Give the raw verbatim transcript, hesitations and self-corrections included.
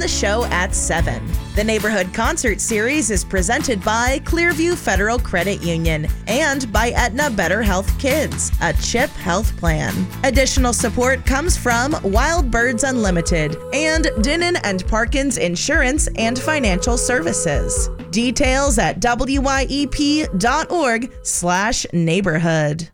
the show at seven. The Neighborhood Concert Series is presented by Clearview Federal Credit Union and by Aetna Better Health Kids, a CHIP health plan. Additional support comes from Wild Birds Unlimited and Dinnan and Parkins Insurance and Financial Services. Details at W Y E P dot org slash neighborhood.